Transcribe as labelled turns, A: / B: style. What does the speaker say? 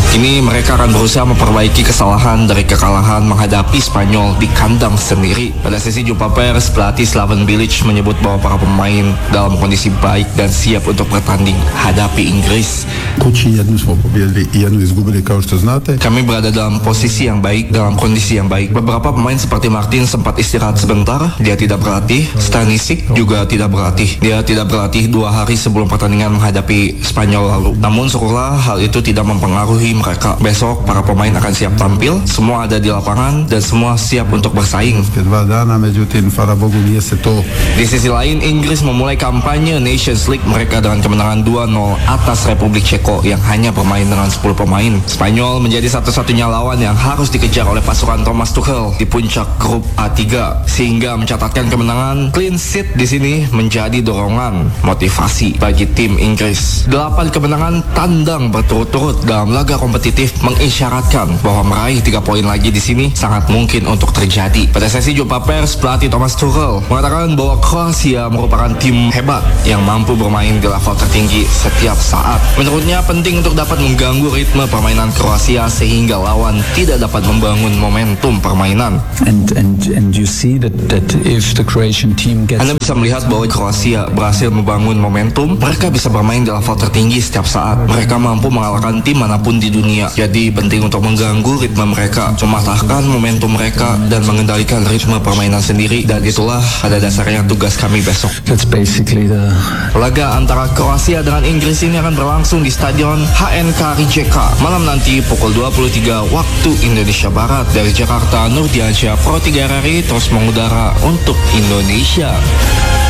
A: Kini mereka akan berusaha memperbaiki kesalahan dari kekalahan menghadapi Spanyol di kandang sendiri. Pada sesi jumpa pers, pelatih Slaven Bilic menyebut bahwa para pemain dalam kondisi baik dan siap untuk bertanding hadapi Inggris. Kami berada dalam posisi yang baik, dalam kondisi yang baik. Beberapa pemain seperti Martin sempat istirahat sebentar. Dia tidak berlatih. Stanisic juga tidak berlatih. Dia tidak berlatih 2 hari sebelum pertandingan menghadapi Spanyol lalu. Namun syukurlah hal itu tidak mempengaruhi mereka. Besok para pemain akan siap tampil. Semua ada di lapangan dan semua siap untuk bersaing. Di sisi lain, Inggris memulai kampanye Nations League mereka dengan kemenangan 2-0 atas Republik Ceko yang hanya bermain dengan 10 pemain. Spanyol menjadi satu-satunya lawan yang harus dikejar oleh pasukan Thomas Tuchel di puncak grup A3, sehingga mencatatkan kemenangan clean sheet di sini menjadi dorongan motivasi bagi tim Inggris. 8 kemenangan tandang berturut-turut dalam laga kompetitif mengisyaratkan bahwa meraih 3 poin lagi di sini sangat mungkin untuk terjadi. Pada sesi jumpa pers, pelatih Thomas Tuchel mengatakan bahwa Kroasia merupakan tim hebat yang mampu bermain di level tertinggi setiap saat. Menurutnya penting untuk dapat mengganggu ritme permainan Kroasia sehingga lawan tidak dapat membangun momentum permainan.
B: And you see that if the Croatian team gets...
A: Anda bisa melihat bahwa Kroasia berhasil membangun momentum. Mereka bisa bermain di level tertinggi setiap saat. Mereka mampu mengalahkan tim manapun di dunia. Jadi penting untuk mengganggu ritme mereka, mematahkan momentum mereka dan mengendalikan ritme permainan sendiri. Dan itulah pada dasarnya tugas kami besok.
B: That's basically the...
A: Laga antara Kroasia dengan Inggris ini akan berlangsung di Stadion HNK Rijeka malam nanti pukul 23 waktu Indonesia Barat. Dari Jakarta, Nurdiansyah, Pro 3 RRI terus mengudara untuk Indonesia.